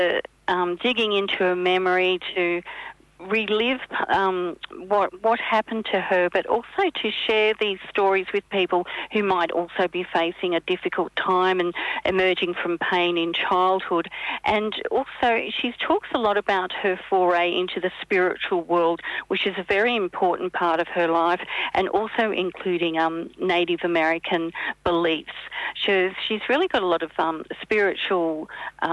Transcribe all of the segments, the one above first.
digging into a memory to relive what happened to her, but also to share these stories with people who might also be facing a difficult time and emerging from pain in childhood. And also she talks a lot about her foray into the spiritual world, which is a very important part of her life, and also including Native American beliefs. She's really got a lot of spiritual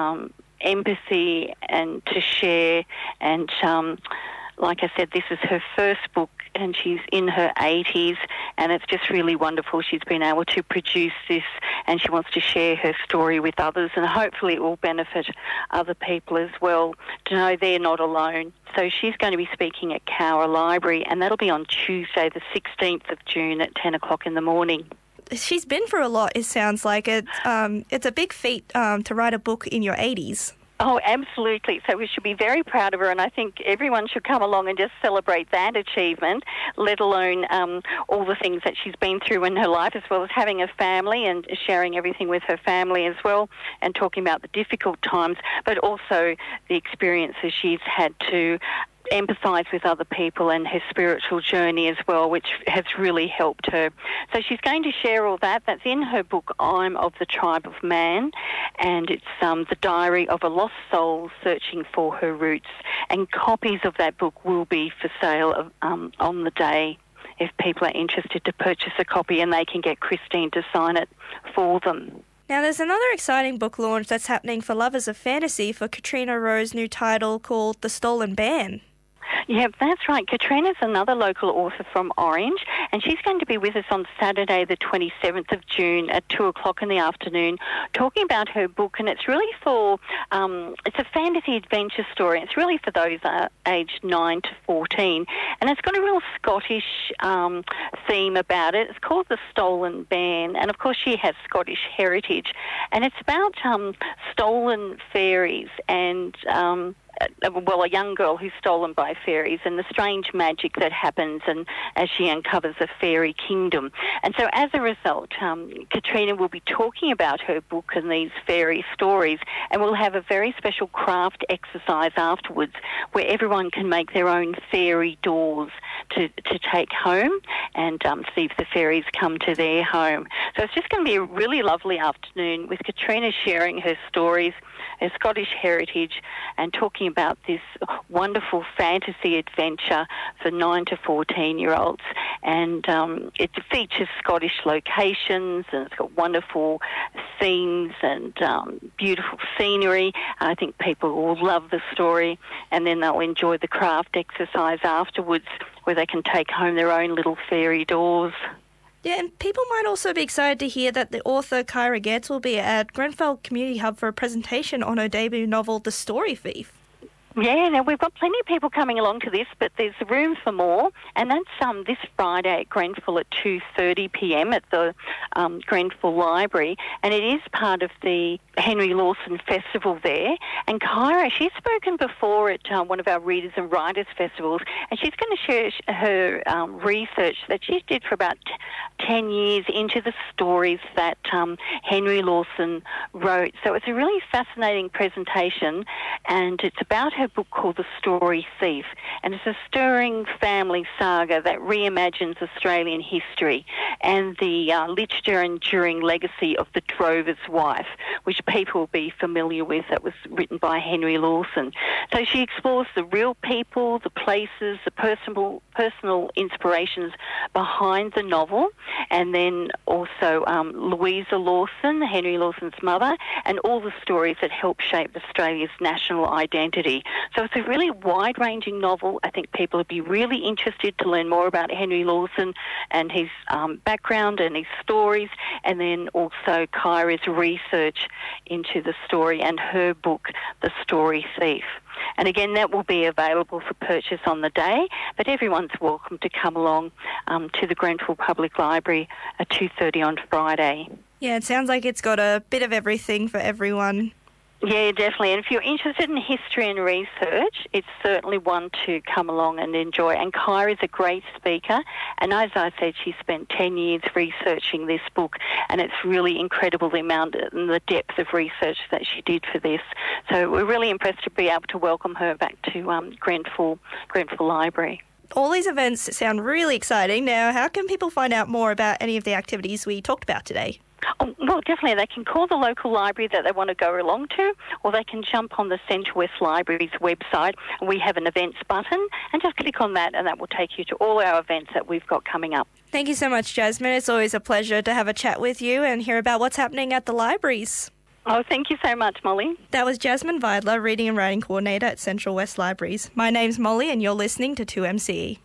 empathy and to share, and like I said, this is her first book and she's in her 80s, and it's just really wonderful she's been able to produce this, and she wants to share her story with others, and hopefully it will benefit other people as well to know they're not alone. So she's going to be speaking at Cowra Library, and that'll be on Tuesday the 16th of June at 10 o'clock in the morning. She's been through a lot, it sounds like. It's a big feat to write a book in your 80s. Oh, absolutely. So we should be very proud of her, and I think everyone should come along and just celebrate that achievement, let alone all the things that she's been through in her life, as well as having a family and sharing everything with her family as well, and talking about the difficult times, but also the experiences she's had to empathise with other people and her spiritual journey as well, which has really helped her. So she's going to share all that. That's in her book, I'm of the Tribe of Man, and it's the diary of a lost soul searching for her roots. And copies of that book will be for sale on the day if people are interested to purchase a copy, and they can get Christine to sign it for them. Now, there's another exciting book launch that's happening for lovers of fantasy for Katrina Rowe's new title called The Stolen Band. Yeah, that's right. Katrina's another local author from Orange, and she's going to be with us on Saturday the 27th of June at 2 o'clock in the afternoon talking about her book, and it's really for, it's a fantasy adventure story. It's really for those aged 9 to 14, and it's got a real Scottish theme about it. It's called The Stolen Band, and of course she has Scottish heritage, and it's about stolen fairies and a young girl who's stolen by fairies and the strange magic that happens, and as she uncovers a fairy kingdom. And so as a result, Katrina will be talking about her book and these fairy stories, and we'll have a very special craft exercise afterwards where everyone can make their own fairy doors to take home and see if the fairies come to their home. So it's just going to be a really lovely afternoon with Katrina sharing her stories, her Scottish heritage, and talking about this wonderful fantasy adventure for 9 to 14-year-olds. And it features Scottish locations, and it's got wonderful themes and beautiful scenery. I think people will love the story, and then they'll enjoy the craft exercise afterwards where they can take home their own little fairy doors. Yeah, and people might also be excited to hear that the author Kyra Getz will be at Grenfell Community Hub for a presentation on her debut novel, The Story Thief. Yeah, now we've got plenty of people coming along to this, but there's room for more, and that's this Friday at Grenfell at 2:30pm at the Grenfell Library, and it is part of the Henry Lawson Festival there. And Kyra, she's spoken before at one of our Readers and Writers Festivals, and she's going to share her research that she did for about 10 years into the stories that Henry Lawson wrote. So it's a really fascinating presentation, and it's about her book called The Story Thief, and it's a stirring family saga that reimagines Australian history and the literature and enduring legacy of The Drover's Wife, which people will be familiar with. That was written by Henry Lawson. So she explores the real people, the places, the personal inspirations behind the novel, and then also Louisa Lawson, Henry Lawson's mother, and all the stories that helped shape Australia's national identity. So it's a really wide-ranging novel. I think people would be really interested to learn more about Henry Lawson and his background and his stories, and then also Kyra's research into the story and her book, The Story Thief. And again, that will be available for purchase on the day, but everyone's welcome to come along to the Grenfell Public Library at 2:30 on Friday. Yeah, it sounds like it's got a bit of everything for everyone. Yeah, definitely. And if you're interested in history and research, it's certainly one to come along and enjoy. And Kyra's a great speaker. And as I said, she spent 10 years researching this book, and it's really incredible the amount and the depth of research that she did for this. So we're really impressed to be able to welcome her back to Grenfell Library. All these events sound really exciting. Now, how can people find out more about any of the activities we talked about today? Oh, well, definitely. They can call the local library that they want to go along to, or they can jump on the Central West Library's website. We have an events button, and just click on that, and that will take you to all our events that we've got coming up. Thank you so much, Jasmine. It's always a pleasure to have a chat with you and hear about what's happening at the libraries. Oh, thank you so much, Molly. That was Jasmine Vidler, Reading and Writing Coordinator at Central West Libraries. My name's Molly, and you're listening to 2MCE.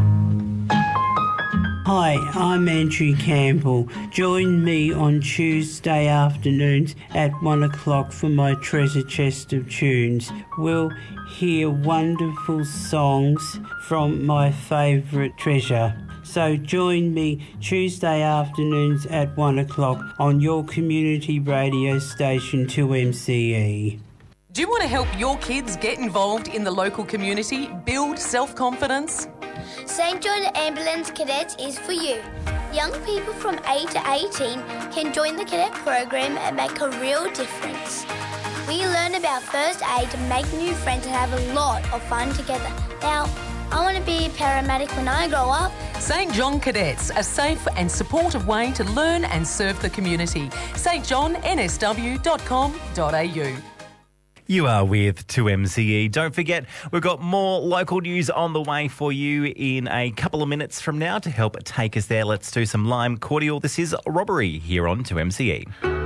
Hi, I'm Andrew Campbell. Join me on Tuesday afternoons at 1 o'clock for my treasure chest of tunes. We'll hear wonderful songs from my favourite treasure. So join me Tuesday afternoons at 1 o'clock on your community radio station 2MCE. Do you want to help your kids get involved in the local community, build self-confidence? St John Ambulance Cadets is for you. Young people from 8 to 18 can join the cadet program and make a real difference. We learn about first aid to make new friends and have a lot of fun together. Now, I want to be a paramedic when I grow up. St John Cadets, a safe and supportive way to learn and serve the community. stjohnsw.com.au. You are with 2MCE. Don't forget, we've got more local news on the way for you in a couple of minutes from now to help take us there. Let's do some lime cordial. This is Robbery here on 2MCE.